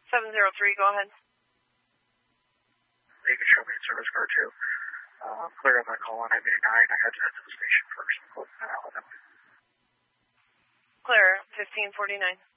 703, go ahead. You can show me in service car 2. Clear on that call on M89. I had to head to the station first. Clear, 1549.